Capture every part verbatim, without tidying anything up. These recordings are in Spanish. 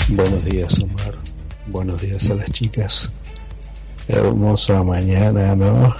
Buenos días, Omar. Buenos días a las chicas. Hermosa mañana, ¿no?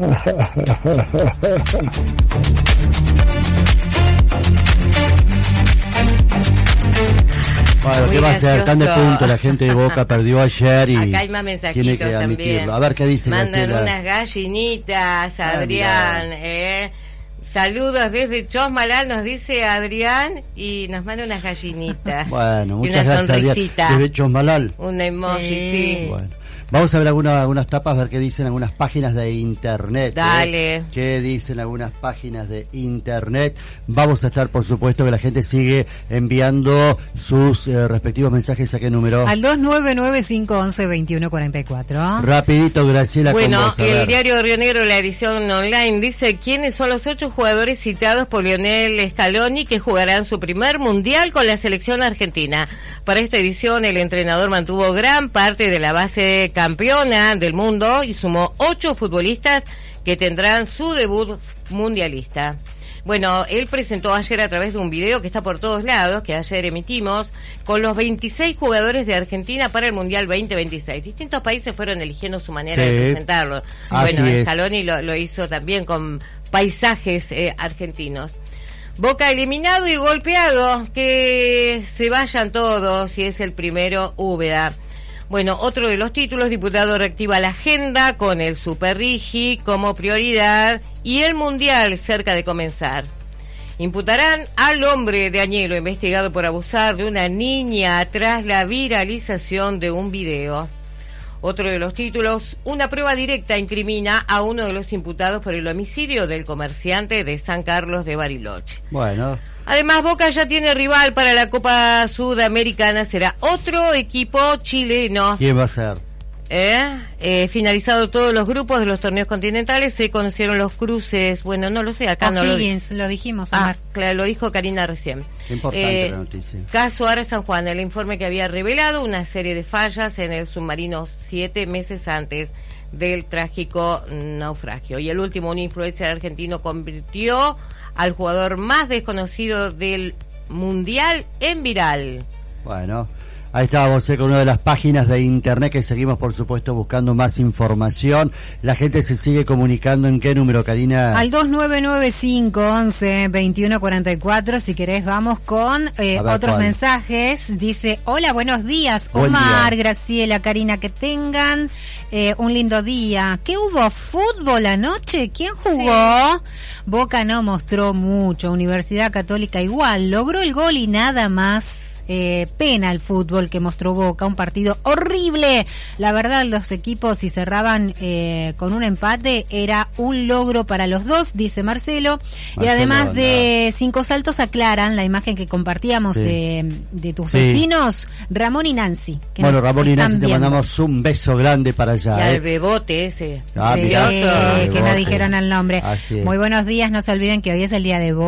Bueno, ¿qué va a hacer? Tan de punto, la gente de Boca perdió ayer y acá hay más mensajitos tiene que admitirlo. también. A ver qué dice. Mandan Graciela. unas gallinitas, Adrián. Ah, eh. Saludos desde Chosmalal, nos dice Adrián, y nos manda unas gallinitas. Bueno, y muchas una gracias, sonrisita. Adrián. Desde Chosmalal. Un emoji, sí. sí. Bueno. Vamos a ver alguna, algunas tapas, ver qué dicen algunas páginas de internet. Dale. ¿eh? ¿Qué dicen algunas páginas de internet? Vamos a estar, por supuesto, que la gente sigue enviando sus eh, respectivos mensajes. ¿A qué número? Al dos nueve nueve cinco once veintiuno cuarenta y cuatro. Rapidito, Graciela. Bueno, con vos, a el ver. diario Río Negro, la edición online, dice quiénes son los ocho jugadores citados por Lionel Scaloni que jugarán su primer mundial con la selección argentina. Para esta edición, el entrenador mantuvo gran parte de la base campeona del mundo y sumó ocho futbolistas que tendrán su debut mundialista. Bueno, él presentó ayer a través de un video que está por todos lados, que ayer emitimos, con los veintiséis jugadores de Argentina para el Mundial veinte veintiséis. Distintos países fueron eligiendo su manera Sí. de presentarlo. Así Bueno, es. Scaloni lo, lo hizo también con paisajes eh, argentinos. Boca eliminado y golpeado, que se vayan todos, si es el primero, Úbeda. Bueno, otro de los títulos, diputado reactiva la agenda con el Super Rigi como prioridad y el Mundial cerca de comenzar. Imputarán al hombre de Añelo investigado por abusar de una niña tras la viralización de un video. Otro de los títulos, una prueba directa incrimina a uno de los imputados por el homicidio del comerciante de San Carlos de Bariloche. Bueno. Además, Boca ya tiene rival para la Copa Sudamericana, será otro equipo chileno. ¿Quién va a ser? ¿Eh? Eh, finalizado todos los grupos de los torneos continentales, se conocieron los cruces, bueno, no lo sé, acá no lo O'Higgins, lo dijimos, Ah, Omar. claro, lo dijo Karina recién. Qué importante Eh, la noticia. Caso Ara San Juan, el informe que había revelado una serie de fallas en el submarino siete meses antes del trágico naufragio. Y el último, un influencer argentino convirtió al jugador más desconocido del mundial en viral. Bueno, ahí estábamos eh, con una de las páginas de internet que seguimos, por supuesto, buscando más información. La gente se sigue comunicando. ¿En qué número, Karina? Al dos nueve nueve cinco once veintiuno cuarenta y cuatro, si querés vamos con eh, A ver, otros ¿cuál? mensajes. Dice, hola, buenos días, Buen Omar, día. Graciela, Karina, que tengan eh, un lindo día. ¿Qué hubo? ¿Fútbol anoche? ¿Quién jugó? Boca no mostró mucho, Universidad Católica igual, logró el gol y nada más. Eh, pena el fútbol que mostró Boca, un partido horrible. La verdad, los equipos, si cerraban eh, con un empate, era un logro para los dos, dice Marcelo. Marcelo, y además de nada. Cinco Saltos, aclaran la imagen que compartíamos Sí. eh, de tus Sí. vecinos, Ramón y Nancy. Que Bueno, nos Ramón y están Nancy, te viendo. mandamos un beso grande para Y allá. al ¿eh? bebote ese. Ah, Sí, mirá. que no Bote. dijeron el nombre. Así es. Muy buenos días, no se olviden que hoy es el día de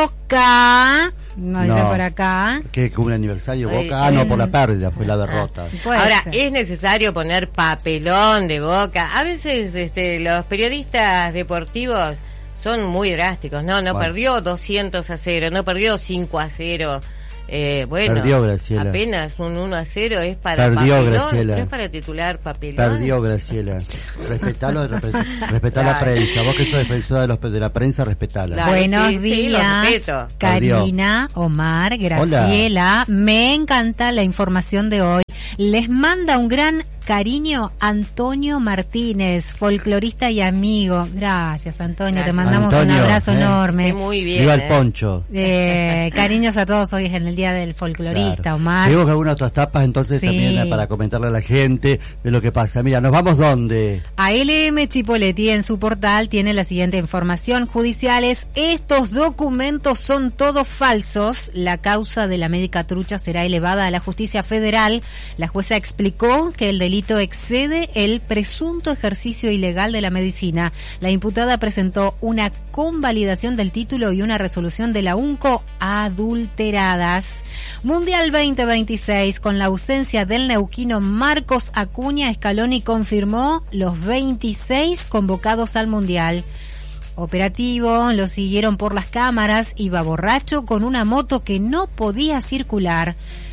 Boca. Nos dice No. por acá. ¿Qué? ¿Un aniversario Ay, Boca? Ah, no, eh. por la pérdida, fue la derrota. Puede Ahora, ser. es necesario poner papelón de Boca. A veces este, los periodistas deportivos son muy drásticos. No, no Bueno. perdió doscientos a cero, no perdió cinco a cero. Eh, bueno, Perdió, Graciela. apenas un uno a cero es para Perdió, papelón, Graciela. no es para titular papelón. Perdió, Graciela. Respetalo, respe- respetá la Dale. prensa. Vos que sos defensora de, los, de la prensa, respetala. Dale. Buenos sí, sí, lo días, respeto. Karina, Omar, Graciela. Me encanta la información de hoy. Les manda un gran cariño Antonio Martínez, folclorista y amigo. Gracias, Antonio. Gracias. Te mandamos Antonio, un abrazo eh. enorme. Sí, muy bien. Viva el eh. poncho. Eh, cariños a todos hoy en el Día del Folclorista, Claro. Omar. Seguimos con algunas otras tapas, entonces Sí. también eh, para comentarle a la gente de lo que pasa. Mira, ¿nos vamos dónde? A L M Chipoletti en su portal tiene la siguiente información. Judiciales, estos documentos son todos falsos. La causa de la médica trucha será elevada a la justicia federal. La jueza explicó que el delito excede el presunto ejercicio ilegal de la medicina. La imputada presentó una convalidación del título y una resolución de la UNCO adulteradas. Mundial veinte veintiséis, con la ausencia del neuquino Marcos Acuña, Scaloni confirmó los veintiséis convocados al Mundial. Operativo, lo siguieron por las cámaras, iba borracho con una moto que no podía circular.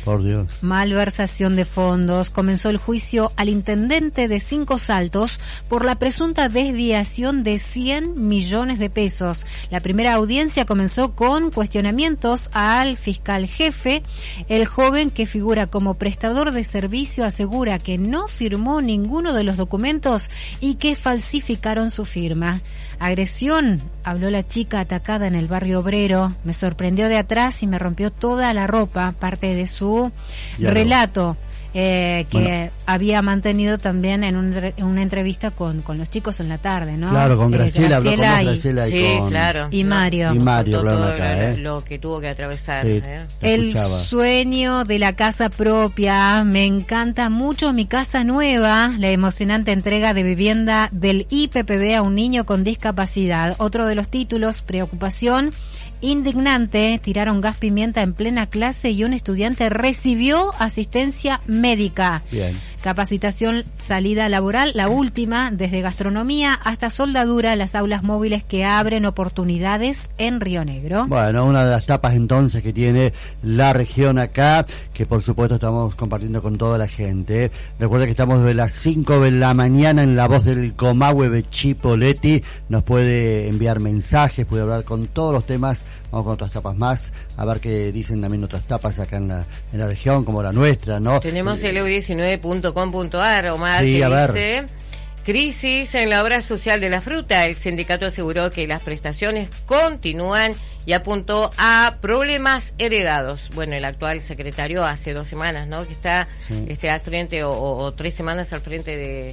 Por Dios. Malversación de fondos. Comenzó el juicio al intendente de Cinco Saltos por la presunta desviación de cien millones de pesos. La primera audiencia comenzó con cuestionamientos al fiscal jefe. El joven, que figura como prestador de servicio, asegura que no firmó ninguno de los documentos y que falsificaron su firma. Agresión, habló la chica atacada en el barrio obrero. Me sorprendió de atrás y me rompió toda la ropa, parte de su ya relato. No. Eh, que bueno, había mantenido también en, un, en una entrevista con, con los chicos en la tarde, ¿no? Claro, con Graciela, eh, Graciela, habló con y, Graciela y, sí, con, claro, y Mario. Y Mario todo, todo acá, lo, ¿eh? lo que tuvo que atravesar. Sí, ¿eh? El sueño de la casa propia. Me encanta mucho mi casa nueva. La emocionante entrega de vivienda del I P P B a un niño con discapacidad. Otro de los títulos, preocupación. Indignante, tiraron gas pimienta en plena clase y un estudiante recibió asistencia médica. Bien. Capacitación, salida laboral, la última, desde gastronomía hasta soldadura, las aulas móviles que abren oportunidades en Río Negro. Bueno, una de las tapas entonces que tiene la región acá, que por supuesto estamos compartiendo con toda la gente. Recuerda que estamos desde las cinco de la mañana en La Voz del Comahue, Bechi Poletti. Nos puede enviar mensajes, puede hablar con todos los temas. Vamos con otras tapas más, a ver qué dicen también otras tapas acá en la, en la región, como la nuestra, ¿no? Tenemos el E U diecinueve punto com punto a r, Omar, sí, que a ver. dice: crisis en la obra social de la fruta. El sindicato aseguró que las prestaciones continúan y apuntó a problemas heredados. Bueno, el actual secretario hace dos semanas, ¿no? Que está sí. este, al frente, o, o, o tres semanas al frente de,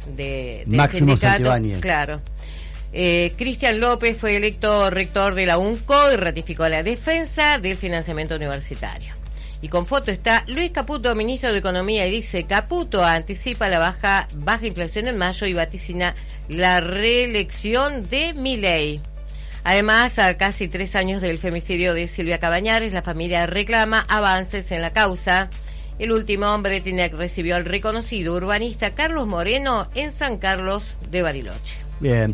de del Máximo sindicato. Santibáñez. Claro. Eh, Cristian López fue electo rector de la UNCO y ratificó la defensa del financiamiento universitario. Y con foto está Luis Caputo, ministro de Economía, y dice: Caputo anticipa la baja baja inflación en mayo y vaticina la reelección de Milei. Además, a casi tres años del femicidio de Silvia Cabañares, la familia reclama avances en la causa. El último hombre tiene, recibió al reconocido urbanista Carlos Moreno en San Carlos de Bariloche. Bien,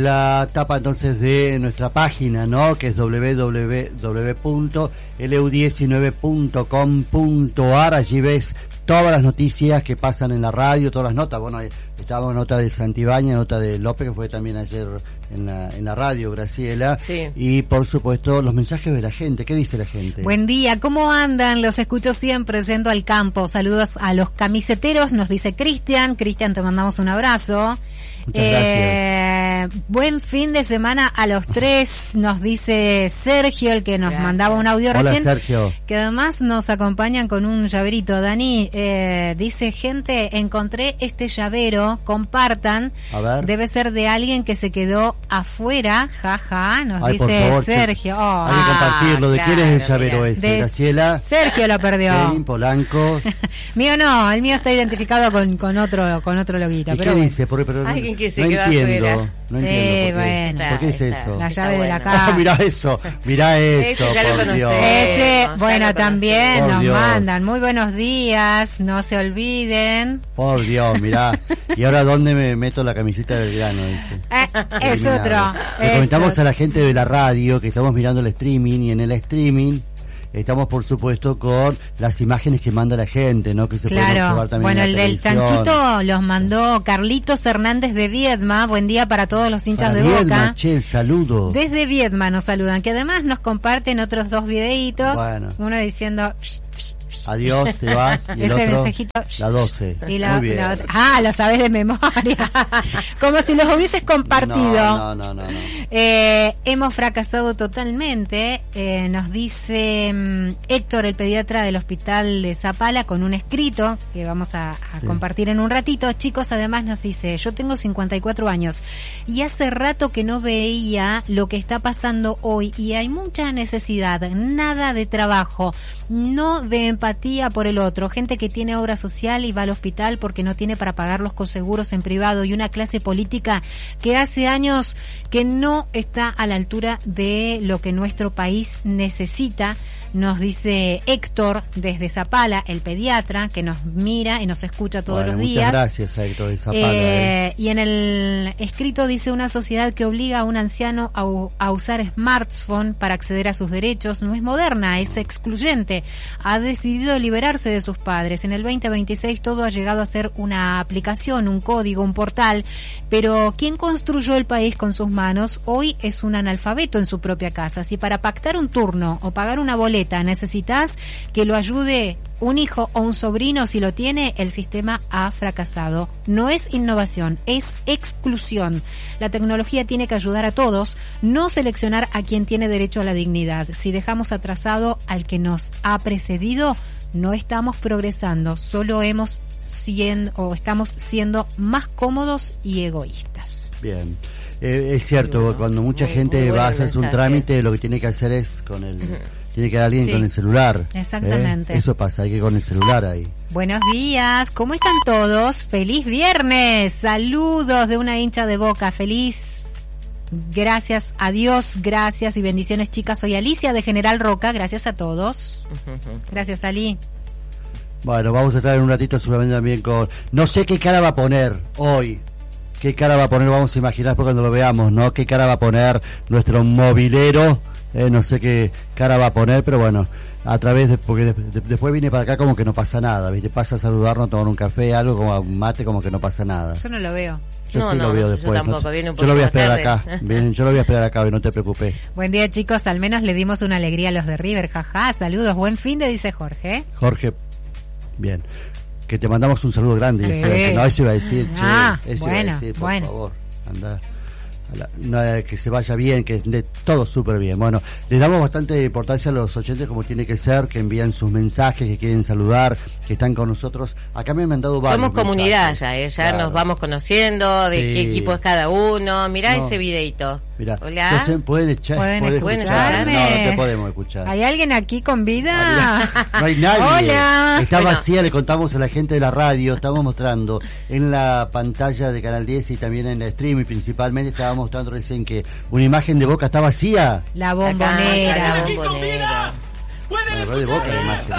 la tapa entonces de nuestra página, ¿no? Que es doble u doble u doble u punto el e u diecinueve punto com punto a r. Allí ves todas las noticias que pasan en la radio, todas las notas. Bueno, estábamos nota de Santibáñez, nota de López, que fue también ayer en la, en la radio, Graciela. Sí. Y por supuesto los mensajes de la gente. ¿Qué dice la gente? Buen día, ¿cómo andan? Los escucho siempre yendo al campo. Saludos a los camiseteros, nos dice Cristian. Cristian, te mandamos un abrazo. Muchas eh, gracias. Buen fin de semana a los tres, nos dice Sergio, el que nos gracias. mandaba un audio Hola, recién. Sergio. Que además nos acompañan con un llaverito. Dani, eh, dice: gente, encontré este llavero, compartan. A ver. Debe ser de alguien que se quedó afuera, jaja, nos Ay, dice favor, Sergio. Oh, hay que compartirlo. ¿De claro, quién es el llavero mira. ese, De Graciela? Sergio lo perdió. Kevin Polanco. Mío no, el mío está identificado con, con otro con otro loguito. ¿Y pero qué bueno. dice? Porque, pero, Alguien que se no quedó entiendo, afuera. no entiendo. Sí, por qué, bueno. ¿por qué es Está, eso? La Está llave de la bueno. casa. Ah, mirá eso, mirá eso, Ese ya lo por conocemos. Dios. Ese, Ya bueno, lo también Por nos Dios. mandan. Muy buenos días, no se olviden. Por Dios, mirá. ¿Y ahora dónde me meto la camiseta del grano? Dice. Eh, es Eliminado. otro. Le es comentamos otro. a la gente de la radio que estamos mirando el streaming, y en el streaming estamos por supuesto con las imágenes que manda la gente, ¿no? Que se pueden Claro, observar también bueno, en el la del televisión. chanchito los mandó Carlitos Hernández de Viedma. Buen día para todos los hinchas Para de Viedma, Boca. che, el saludo. Desde Viedma nos saludan, que además nos comparten otros dos videitos. Bueno. Uno diciendo... Adiós, te vas. Y el Ese otro, mensajito. la doce. Y la, Muy bien. la otra- ah, lo sabes de memoria. Como si los hubieses compartido. No, no, no, no, no. Eh, hemos fracasado totalmente, eh, nos dice mm, Héctor, el pediatra del hospital de Zapala, con un escrito que vamos a, a Sí. compartir en un ratito. Chicos, además nos dice: yo tengo cincuenta y cuatro años y hace rato que no veía lo que está pasando hoy, y hay mucha necesidad, nada de trabajo, no de empatía por el otro, gente que tiene obra social y va al hospital porque no tiene para pagar los coseguros en privado, y una clase política que hace años que no está a la altura de lo que nuestro país necesita. nos dice Héctor desde Zapala, el pediatra, que nos mira y nos escucha todos bueno, los muchas días. Muchas gracias a Héctor de Zapala. Eh, eh. Y en el escrito dice: una sociedad que obliga a un anciano a, a usar smartphone para acceder a sus derechos no es moderna, es excluyente. Ha decidido liberarse de sus padres. En el veinte veintiséis todo ha llegado a ser una aplicación, un código, un portal, pero quien construyó el país con sus manos hoy es un analfabeto en su propia casa. Si para pactar un turno o pagar una boleta necesitas que lo ayude un hijo o un sobrino, si lo tiene, el sistema ha fracasado. No es innovación, es exclusión. La tecnología tiene que ayudar a todos, no seleccionar a quien tiene derecho a la dignidad. Si dejamos atrasado al que nos ha precedido, no estamos progresando, solo hemos siendo o estamos siendo más cómodos y egoístas. Bien. Eh, es cierto, bueno, cuando mucha muy, gente muy va a hacer mensaje. un trámite, lo que tiene que hacer es con el... Tiene que dar alguien Sí, con el celular. exactamente. ¿eh? Eso pasa, hay que ir con el celular ahí. Buenos días, ¿cómo están todos? ¡Feliz viernes! Saludos de una hincha de Boca, feliz. Gracias a Dios, gracias y bendiciones, chicas. Soy Alicia de General Roca, gracias a todos. Gracias, Ali. Bueno, vamos a estar en un ratito seguramente también con... No sé qué cara va a poner hoy. ¿Qué cara va a poner? Vamos a imaginar por cuando lo veamos, ¿no? ¿Qué cara va a poner nuestro movilero? Eh, no sé qué cara va a poner, pero bueno, a través de... Porque de, de, después viene para acá como que no pasa nada, ¿viste? Pasa a saludarnos, tomar un café, algo como un mate, como que no pasa nada. Yo no lo veo. Yo No, sí no, lo veo yo después. tampoco, no, viene un yo lo voy a poquito esperar tarde. acá. Bien, yo lo voy a esperar acá, no te preocupes. Buen día, chicos, al menos le dimos una alegría a los de River, jaja, saludos, buen fin de, dice Jorge. Jorge, bien. Que te mandamos un saludo grande. Sí. ¿Sabes? No, eso iba a decir. Che, Ah, eso bueno, iba a decir, por bueno. favor. Anda. A la- no, eh, que se vaya bien, que de todo súper bien. Bueno, les damos bastante importancia a los oyentes como tiene que ser, que envían sus mensajes, que quieren saludar, que están con nosotros. Acá me han mandado varios Somos comunidad mensajes. ya, ¿eh? Ya Claro. nos vamos conociendo de Sí. qué equipo es cada uno. Mirá No. ese videito. Mirá, Hola. entonces, pueden echar, ¿Pueden pueden escucharme? No, no te podemos escuchar. ¿Hay alguien aquí con vida? No hay nadie. Hola. Está Bueno. vacía, le contamos a la gente de la radio, estamos mostrando en la pantalla de Canal diez y también en el streaming principalmente, estaba mostrando recién que una imagen de Boca está vacía. La Acá, bombonera. acá, la bombonera. Bueno, no es de Boca la imagen.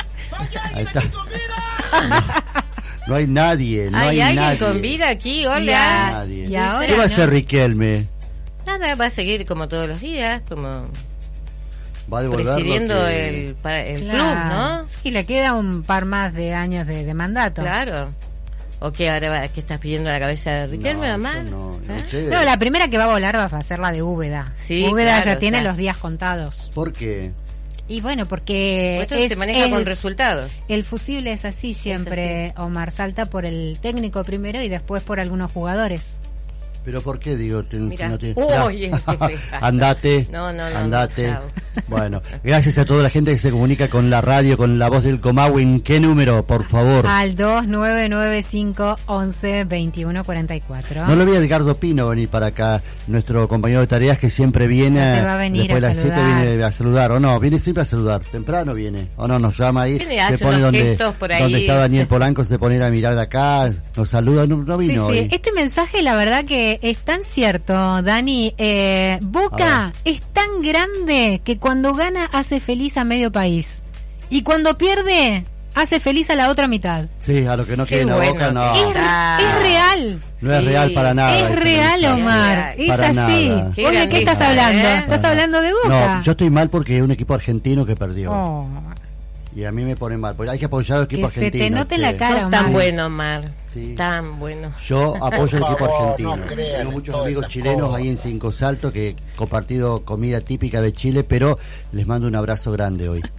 Ahí está. No, no hay nadie, no hay, ¿Hay alguien nadie. con vida aquí? No hay Hola. nadie. Y ahora ¿Qué va a no. hacer Riquelme? Nada, va a seguir como todos los días, como Va a devolver lo presidiendo que- el, para- el Claro. club, ¿no? Sí, le queda un par más de años de, de mandato. Claro. ¿O qué ahora va, qué estás pidiendo la cabeza de Riquelme, No, mamá? yo no, no, ¿Eh? ustedes- No, la primera que va a volar va a ser la de Úbeda. Sí, Úbeda claro, ya tiene ya. los días contados. ¿Por qué? Y bueno, porque Esto es, se maneja es- con resultados. el fusible es así siempre, Omar. Salta por el técnico primero y después por algunos jugadores. ¿Pero por qué digo? Te- Mirá. si no tiene- Uy, Mirá. qué fea. Andate. No, no, no, Andate. no, chao. Bueno, gracias a toda la gente que se comunica con la radio, con la voz del Comahue. ¿Qué número, por favor? Al dos nueve nueve cinco once veintiuno cuarenta y cuatro. No lo vi a Edgardo Pino venir para acá, nuestro compañero de tareas que siempre viene, Ya te va a venir después de a las siete saludar. viene a saludar, o no, viene siempre a saludar, temprano viene, o no, nos llama ahí, Viene, hace se pone unos donde, gestos por ahí. donde está Daniel Polanco, se pone a mirar de acá, nos saluda, no, no Sí, vino sí. hoy. Este mensaje, la verdad que es tan cierto, Dani. Eh, A Boca es tan grande que cuando gana hace feliz a medio país. Y cuando pierde, hace feliz a la otra mitad. Sí, a lo que no Qué quede en la bueno boca, no. que Es, Ah. es real. No es Sí, real para nada. es ese real, mensaje. Omar. Es Para así. nada. Qué Oye, ¿qué estás grandeza, hablando? ¿eh? ¿Estás Para hablando de nada. Boca? No, yo estoy mal porque es un equipo argentino que perdió. Oh, Y a mí me pone mal, porque hay que apoyar al que equipo se te argentino. note en che. la cara, Sos tan Omar. bueno, Omar. Sí. Tan bueno. Yo apoyo al equipo Por favor, argentino. no crean Tengo en muchos todas amigos esas chilenos cosas. ahí en Cinco Saltos que he compartido comida típica de Chile, pero les mando un abrazo grande hoy.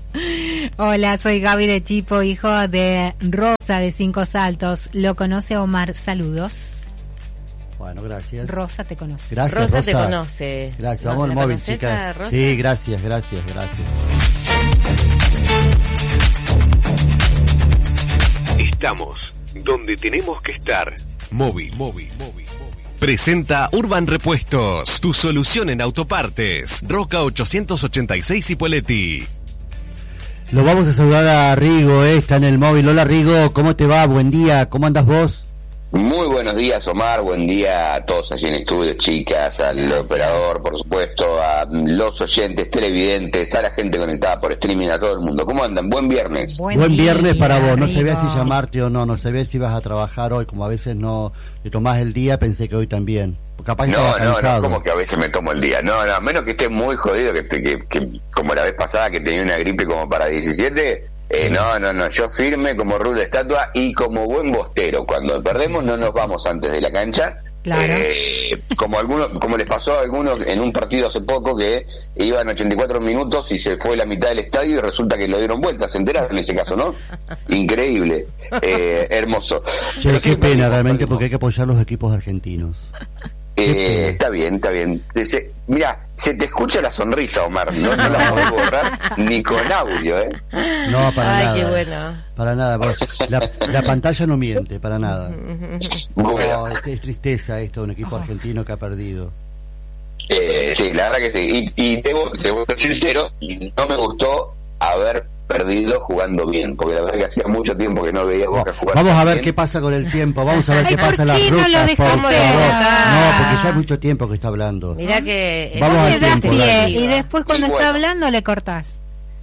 Hola, soy Gaby de Chipo, hijo de Rosa de Cinco Saltos. ¿Lo conoce Omar? Saludos. Bueno, gracias. Rosa te conoce. Gracias, Rosa, Rosa. te conoce. Gracias, ¿No? vamos al ¿La móvil, conoces chicas. a Rosa? Sí, gracias, gracias, gracias. Estamos donde tenemos que estar. Móvil, móvil, móvil, móvil. Presenta Urban Repuestos, tu solución en autopartes. Roca ochocientos ochenta y seis Ipoleti. Lo vamos a saludar a Rigo, eh, está en el móvil. Hola Rigo, ¿cómo te va? Buen día, ¿cómo andas vos? Muy buenos días, Omar, buen día a todos allí en estudio, chicas, al Gracias. Operador, por supuesto, a los oyentes, televidentes, a la gente conectada por streaming, a todo el mundo. ¿Cómo andan? Buen viernes. Buen, Buen viernes para vos, no sabía si llamarte o no, no sabía si ibas a trabajar hoy, como a veces no te tomás el día, pensé que hoy también. Capaz que no, no, no, como que a veces me tomo el día. No, no, a menos que esté muy jodido, que, que, que como la vez pasada que tenía una gripe como para diecisiete... Eh, no, no, no, yo firme como rulo de estatua y como buen bostero. Cuando perdemos no nos vamos antes de la cancha. Claro. Eh, como algunos, como les pasó a algunos en un partido hace poco que iban ochenta y cuatro minutos y se fue la mitad del estadio y resulta que lo dieron vuelta. ¿Se enteraron en ese caso, no? Increíble, eh, hermoso. Che, Pero qué pena realmente porque hay que apoyar los equipos argentinos. Eh, está bien, está bien. Se, mira, se te escucha la sonrisa, Omar. No, no la podés borrar ni con audio, ¿eh? No, para Ay, nada. qué bueno. Para nada. La, la pantalla no miente, para nada. Bueno. No, es tristeza esto de un equipo argentino que ha perdido. Eh, sí, la verdad que sí. Y, y debo, debo ser sincero, no me gustó haber perdido jugando bien, porque la verdad que hacía mucho tiempo que no veía Boca jugar. Vamos a ver bien. qué pasa con el tiempo, vamos a ver Ay, qué pasa en ¿por las qué no rutas, lo por dejamos favor. hablar? No, porque ya hay mucho tiempo que está hablando. Mirá que... Vamos Vos al le das tiempo, pie dale. y después cuando Y está bueno. hablando le cortás.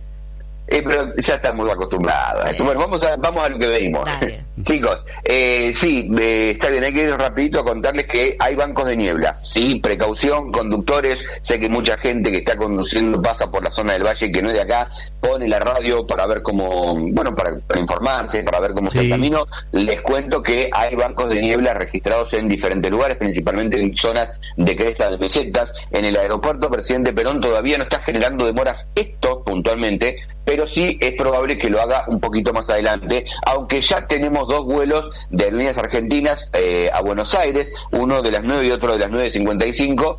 Eh, pero ya estamos acostumbrados a eso. Bueno, vamos a, vamos a lo que venimos. Dale. Chicos, eh, sí, eh, está bien, hay que ir rapidito a contarles que hay bancos de niebla. Sí, precaución, conductores. Sé que mucha gente que está conduciendo pasa por la zona del valle y que no es de acá, pone la radio para ver cómo, bueno, para, para informarse, para ver cómo Sí. está el camino. Les cuento que hay bancos de niebla registrados en diferentes lugares, principalmente en zonas de cresta de mesetas. En el aeropuerto Presidente Perón todavía no está generando demoras esto puntualmente, pero sí es probable que lo haga un poquito más adelante, aunque ya tenemos dos vuelos de Aerolíneas Argentinas eh, a Buenos Aires, uno de las nueve y otro de las nueve cincuenta y cinco,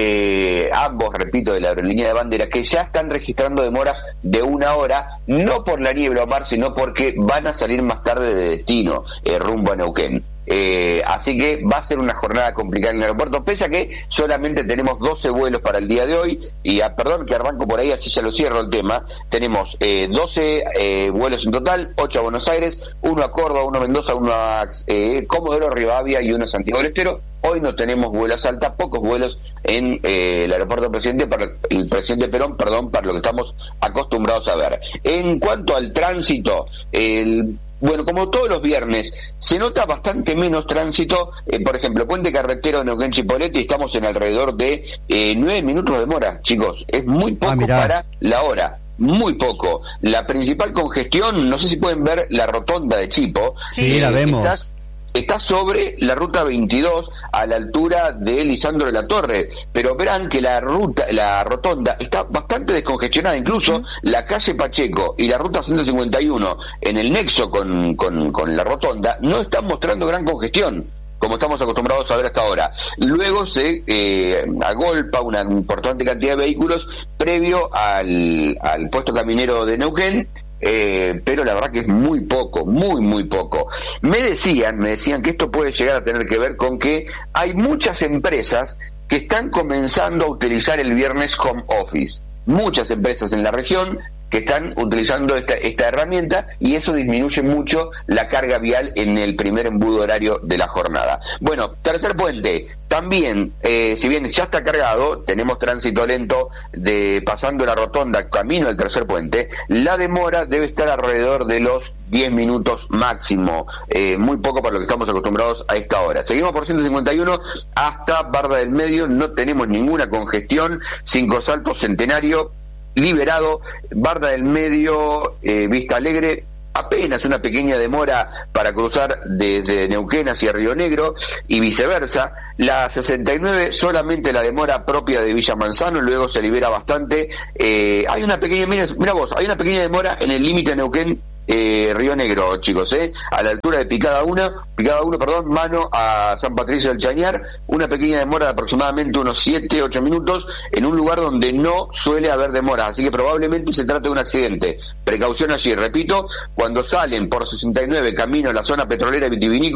eh, ambos, repito, de la aerolínea de bandera, que ya están registrando demoras de una hora, no por la niebla, Omar, sino porque van a salir más tarde de destino, eh, rumbo a Neuquén. Eh, así que va a ser una jornada complicada en el aeropuerto, pese a que solamente tenemos doce vuelos para el día de hoy, y a, perdón que arranco por ahí, así ya lo cierro el tema. Tenemos eh, doce eh, vuelos en total, ocho a Buenos Aires, uno a Córdoba, uno a Mendoza, uno a eh, Comodoro Rivadavia y uno a Santiago del Estero. Hoy no tenemos vuelos alta, pocos vuelos en eh, el aeropuerto Presidente para el Presidente Perón, perdón, para lo que estamos acostumbrados a ver. En cuanto al tránsito, el bueno, como todos los viernes, se nota bastante menos tránsito, eh, por ejemplo, Puente Carretero de Neuquén Chipolete, y estamos en alrededor de eh, nueve minutos de demora, chicos, es muy poco Ah, mirá. para la hora. Muy poco. La principal congestión, no sé si pueden ver la rotonda de Chipo. Sí, la vemos. Está, está sobre la ruta veintidós a la altura de Lisandro de la Torre, pero verán que la ruta, la rotonda está bastante descongestionada, incluso la calle Pacheco y la ruta ciento cincuenta y uno en el nexo con, con, con la rotonda no están mostrando gran congestión, como estamos acostumbrados a ver hasta ahora. Luego se eh, agolpa una importante cantidad de vehículos previo al, al puesto caminero de Neuquén, eh, pero la verdad que es muy poco, muy muy poco. Me decían, me decían que esto puede llegar a tener que ver con que hay muchas empresas que están comenzando a utilizar el viernes home office. Muchas empresas en la región que están utilizando esta, esta herramienta, y eso disminuye mucho la carga vial en el primer embudo horario de la jornada. Bueno, tercer puente, también, eh, si bien ya está cargado, tenemos tránsito lento de pasando la rotonda camino al tercer puente, la demora debe estar alrededor de los diez minutos máximo, eh, muy poco para lo que estamos acostumbrados a esta hora. Seguimos por ciento cincuenta y uno hasta Barda del Medio, no tenemos ninguna congestión. Cinco Saltos, Centenario liberado, Barda del Medio, eh, Vista Alegre, apenas una pequeña demora para cruzar desde Neuquén hacia Río Negro y viceversa. La sesenta y nueve solamente la demora propia de Villa Manzano, luego se libera bastante. Eh, hay una pequeña, mira, mira vos, hay una pequeña demora en el límite de Neuquén Eh, Río Negro, chicos, eh, a la altura de Picada uno, Picada uno, perdón, mano a San Patricio del Chañar, una pequeña demora de aproximadamente unos siete, ocho minutos en un lugar donde no suele haber demora, así que probablemente se trate de un accidente. Precaución allí, repito, cuando salen por sesenta y nueve camino a la zona petrolera y vitivinícola,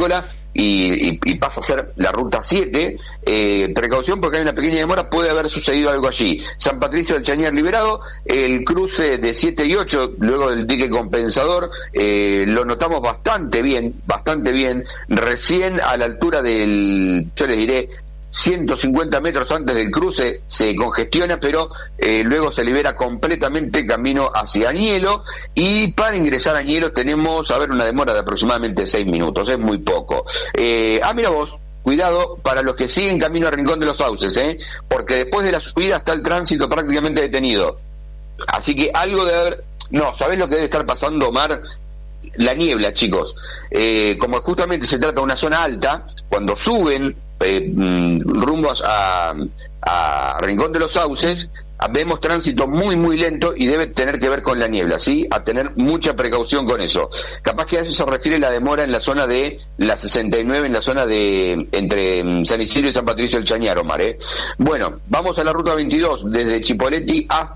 y, y, y pasa a ser la ruta siete. Eh, precaución porque hay una pequeña demora, puede haber sucedido algo allí. San Patricio del Chañar liberado, el cruce de siete y ocho, luego del dique compensador, eh, lo notamos bastante bien, bastante bien, recién a la altura del, yo les diré, ciento cincuenta metros antes del cruce se congestiona, pero eh, luego se libera completamente camino hacia Añelo, y para ingresar a Añelo tenemos, a ver, una demora de aproximadamente seis minutos, es muy poco. Eh, ah, mira vos, cuidado para los que siguen camino a Rincón de los Sauces, ¿eh? Porque después de la subida está el tránsito prácticamente detenido. Así que algo de haber... No, ¿sabés lo que debe estar pasando, Omar? La niebla, chicos. Eh, como justamente se trata de una zona alta, cuando suben eh, rumbo a, a Rincón de los Sauces, vemos tránsito muy muy lento y debe tener que ver con la niebla, ¿sí? A tener mucha precaución con eso. Capaz que a eso se refiere la demora en la zona de la sesenta y nueve, en la zona de entre San Isidro y San Patricio del Chañar, Omar, ¿eh? Bueno, vamos a la ruta veintidós, desde Chipoleti hasta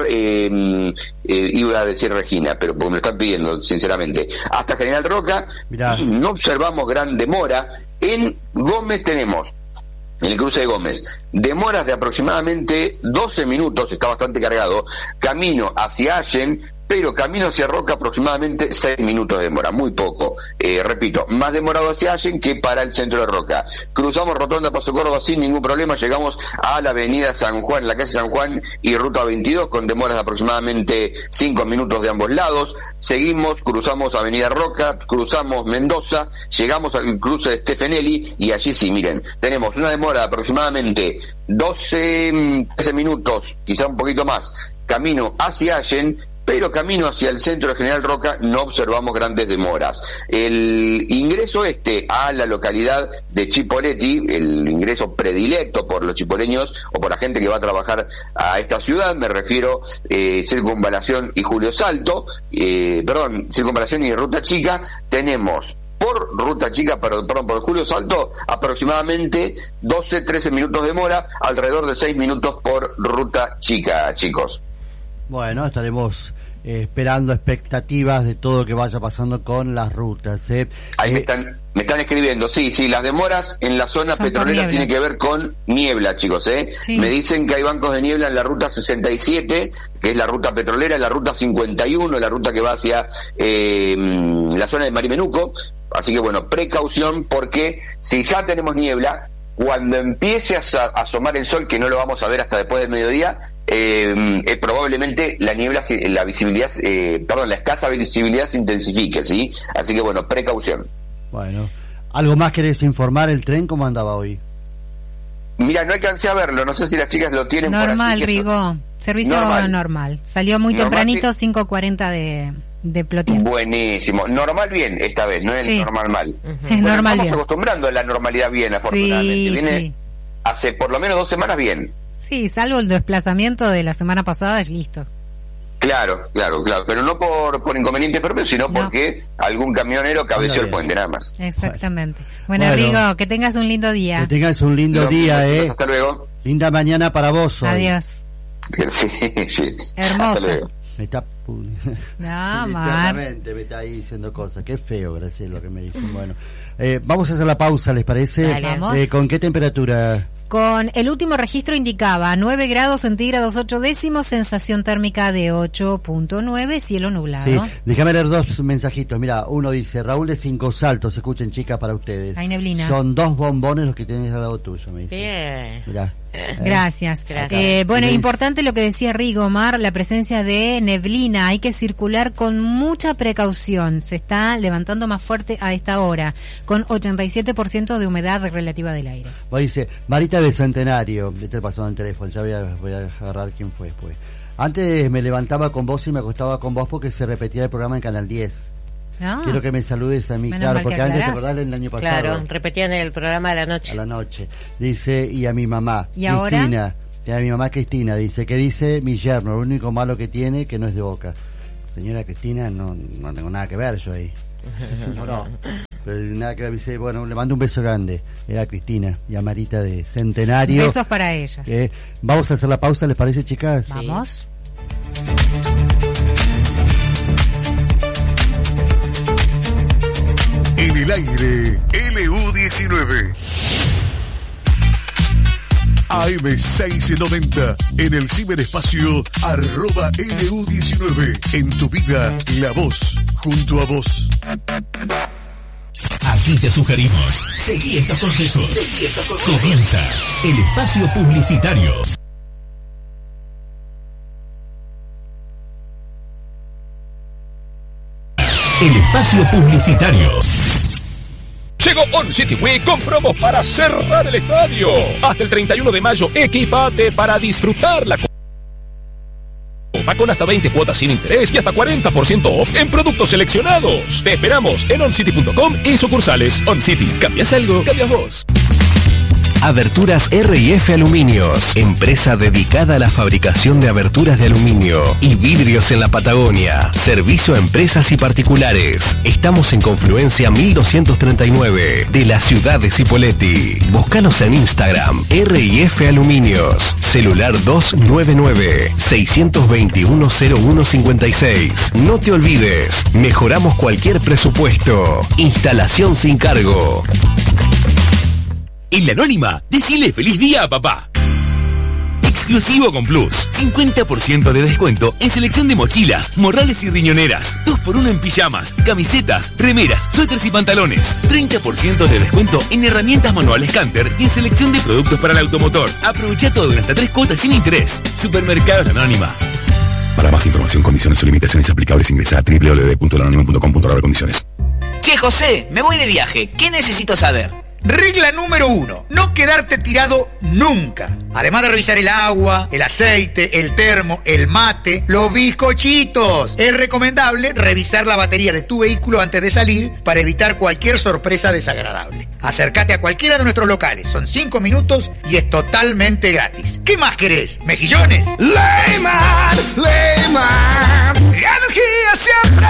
eh, eh, iba a decir Regina, pero porque me lo están pidiendo, sinceramente, hasta General Roca. Mirá. No observamos gran demora. En Gómez tenemos, en el cruce de Gómez, demoras de aproximadamente doce minutos, está bastante cargado, camino hacia Allen, pero camino hacia Roca aproximadamente seis minutos de demora, muy poco. Eh, repito, más demorado hacia Allen que para el centro de Roca. Cruzamos Rotonda Paso Córdoba sin ningún problema, llegamos a la avenida San Juan, la calle San Juan y ruta veintidós, con demoras de aproximadamente cinco minutos de ambos lados. Seguimos, cruzamos avenida Roca, cruzamos Mendoza, llegamos al cruce de Stefanelli, y allí sí, miren, tenemos una demora de aproximadamente doce, trece minutos, quizá un poquito más, camino hacia Allen, pero camino hacia el centro de General Roca no observamos grandes demoras. El ingreso este a la localidad de Chipoleti, el ingreso predilecto por los chipoleños o por la gente que va a trabajar a esta ciudad, me refiero eh, Circunvalación y Julio Salto, eh, perdón, Circunvalación y Ruta Chica, tenemos por Ruta Chica, perdón, perdón, por Julio Salto, aproximadamente doce, trece minutos de demora, alrededor de seis minutos por Ruta Chica, chicos. Bueno, estaremos eh, esperando expectativas de todo lo que vaya pasando con las rutas. ¿eh? Ahí eh, me están me están escribiendo, sí, sí, las demoras en la zona petrolera tienen que ver con niebla, chicos. ¿eh? Sí. Me dicen que hay bancos de niebla en la ruta sesenta y siete, que es la ruta petrolera, en la ruta cincuenta y uno, la ruta que va hacia eh, la zona de Marimenuco. Así que bueno, precaución, porque si ya tenemos niebla, cuando empiece a, a asomar el sol, que no lo vamos a ver hasta después del mediodía, eh, eh, probablemente la niebla, la visibilidad, eh, perdón, la escasa visibilidad se intensifique, ¿sí? Así que bueno, precaución. Bueno, ¿algo más querés informar? ¿El tren cómo andaba hoy? Mira, no alcancé a verlo, no sé si las chicas lo tienen normal, por aquí. Rigo, servicio normal. normal. Salió muy normal, tempranito, sí. cinco cuarenta de... de Plotier. Buenísimo, normal bien esta vez, no es sí. normal mal. Uh-huh. Es bueno, normal estamos bien. acostumbrando a la normalidad bien, afortunadamente. Sí, Viene sí. hace por lo menos dos semanas bien. Sí, salvo el desplazamiento de la semana pasada, es listo. Claro, claro, claro, pero no por, por inconvenientes propios, sino no. porque algún camionero cabeció el puente, nada más. Exactamente. Bueno, bueno, Rigo, que tengas un lindo día. Que tengas un lindo no, día, eh. Hasta luego. Linda mañana para vos hoy. Adiós. Sí, sí. Hermoso. Hasta luego. Me está no, Mar. me está ahí diciendo cosas. Qué feo, gracias, lo que me dicen. Bueno, eh, vamos a hacer la pausa, ¿les parece? Dale, vamos. Eh, ¿Con qué temperatura? Con el último registro indicaba nueve grados centígrados ocho décimos, sensación térmica de ocho punto nueve, cielo nublado. Sí, déjame leer dos mensajitos. Mira, uno dice, Raúl de Cinco Saltos, escuchen chicas para ustedes. Hay neblina. Son dos bombones los que tenés al lado tuyo, me dice. Bien. Mirá. Gracias. Gracias. Eh, bueno, es importante lo que decía Rigo, Mar, la presencia de neblina. Hay que circular con mucha precaución. Se está levantando más fuerte a esta hora, con ochenta y siete por ciento de humedad relativa del aire. Vos dice, Marita de Centenario, te pasó en el teléfono, ya voy a, voy a agarrar quién fue después. Antes me levantaba con vos y me acostaba con vos porque se repetía el programa en Canal diez. Ah, quiero que me saludes a mí, claro, porque antes te acordás el año pasado. Claro, repetían el programa de la noche. A la noche. Dice, y a mi mamá, ¿Y Cristina, ahora? y a mi mamá Cristina, dice, que dice mi yerno, lo único malo que tiene, que no es de Boca. Señora Cristina, no, no tengo nada que ver yo ahí. No, no. Pero nada que ver, dice, bueno, le mando un beso grande. Era Cristina y a Marita de Centenario. Besos para ellas. Eh, vamos a hacer la pausa, ¿les parece, chicas? Vamos. En el aire, L U diecinueve. A M seiscientos noventa en el ciberespacio arroba L U diecinueve. En tu vida, la voz junto a vos. Aquí te sugerimos, seguí estos consejos. Seguí estos consejos. Comienza el espacio publicitario. El espacio publicitario. Llegó On City Week con promos para cerrar el estadio. Hasta el treinta y uno de mayo, equipate para disfrutar la copa con hasta veinte cuotas sin interés y hasta cuarenta por ciento off en productos seleccionados. Te esperamos en on city punto com y sucursales. On City, cambias algo, cambias vos. Aberturas R y F Aluminios, empresa dedicada a la fabricación de aberturas de aluminio y vidrios en la Patagonia. Servicio a empresas y particulares. Estamos en Confluencia mil doscientos treinta y nueve de la ciudad de Cipolletti. Búscanos en Instagram, R y F Aluminios. Celular dos nueve nueve, seis dos uno, cero uno cinco seis. No te olvides, mejoramos cualquier presupuesto. Instalación sin cargo. En La Anónima, decile feliz día a papá. Exclusivo con Plus. cincuenta por ciento de descuento en selección de mochilas, morrales y riñoneras. dos por uno en pijamas, camisetas, remeras, suéteres y pantalones. treinta por ciento de descuento en herramientas manuales Canter y en selección de productos para el automotor. Aprovecha todo en hasta tres cuotas sin interés. Supermercados La Anónima. Para más información, condiciones o limitaciones aplicables, ingresa a doble u doble u doble u punto la anónima punto com punto a r condiciones. Che, José, me voy de viaje. ¿Qué necesito saber? Regla número uno, no quedarte tirado nunca. Además de revisar el agua, el aceite, el termo, el mate, los bizcochitos. Es recomendable revisar la batería de tu vehículo antes de salir para evitar cualquier sorpresa desagradable. Acércate a cualquiera de nuestros locales, son cinco minutos y es totalmente gratis. ¿Qué más querés? ¿Mejillones? Leyman, Leyman, energía siempre.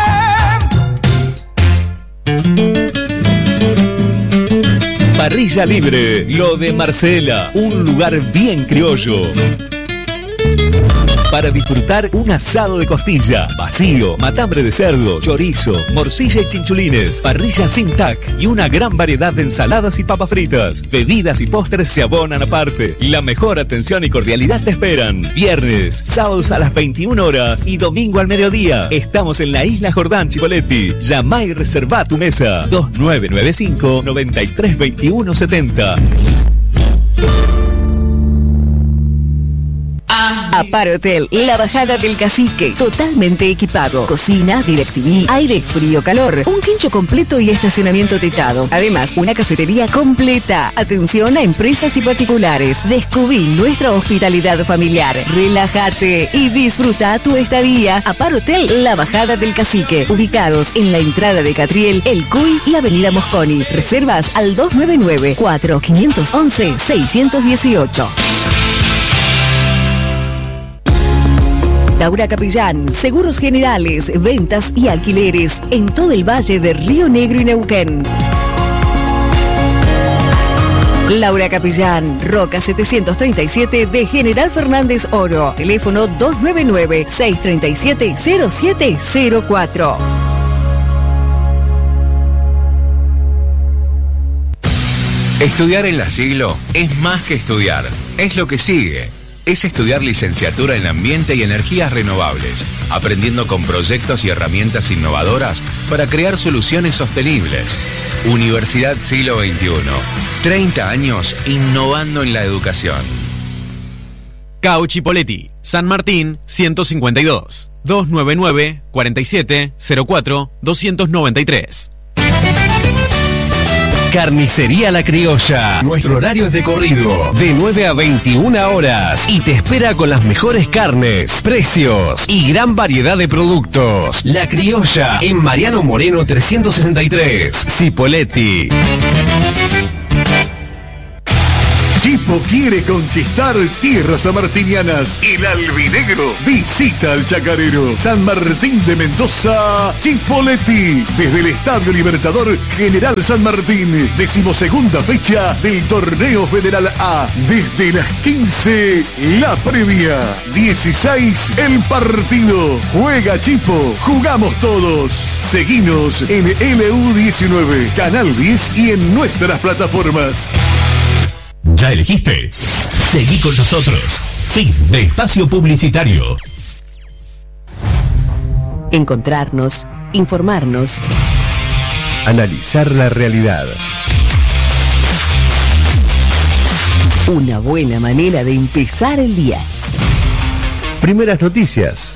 Parrilla Libre, lo de Marcela, un lugar bien criollo. Para disfrutar un asado de costilla, vacío, matambre de cerdo, chorizo, morcilla y chinchulines, parrilla sin tac y una gran variedad de ensaladas y papas fritas. Bebidas y postres se abonan aparte. La mejor atención y cordialidad te esperan. Viernes, sábados a las veintiuna horas y domingo al mediodía. Estamos en la Isla Jordán, Cipolletti. Llama y reserva tu mesa. dos nueve nueve cinco, nueve tres dos uno siete cero. Aparo Hotel, la bajada del Cacique, totalmente equipado. Cocina, DirecTV, aire, frío, calor, un quincho completo y estacionamiento techado. Además, una cafetería completa. Atención a empresas y particulares. Descubrí nuestra hospitalidad familiar. Relájate y disfruta tu estadía. Aparo Hotel, la bajada del Cacique. Ubicados en la entrada de Catriel, El Cuy y Avenida Mosconi. Reservas al dos nueve nueve, cuatro cinco once, seis uno ocho. Laura Capellán, seguros generales, ventas y alquileres en todo el valle de Río Negro y Neuquén. Laura Capellán, Roca setecientos treinta y siete de General Fernández Oro. Teléfono dos nueve nueve, seis tres siete, cero siete cero cuatro. Estudiar en La Siglo es más que estudiar, es lo que sigue. Es estudiar licenciatura en Ambiente y Energías Renovables, aprendiendo con proyectos y herramientas innovadoras para crear soluciones sostenibles. Universidad Siglo veintiuno. treinta años innovando en la educación. Cao Cipolletti, San Martín ciento cincuenta y dos. dos nueve nueve, cuarenta y siete, cero cuatro, doscientos noventa y tres. Carnicería La Criolla. Nuestro horario es de corrido, de nueve a veintiuna horas. Y te espera con las mejores carnes, precios y gran variedad de productos. La Criolla, en Mariano Moreno trescientos sesenta y tres, Cipolletti. Chipo quiere conquistar tierras sanmartinianas. El albinegro visita al chacarero. San Martín de Mendoza, Chipoleti. Desde el Estadio Libertador General San Martín. Decimosegunda fecha del Torneo Federal A. Desde las quince, la previa. dieciséis, el partido. Juega Chipo, jugamos todos. Seguinos en L U diecinueve, Canal diez y en nuestras plataformas. ¿Ya elegiste? Seguí con nosotros. Fin de espacio publicitario. Encontrarnos, informarnos, Analizar la realidad. una buena manera de empezar el día. Primeras noticias.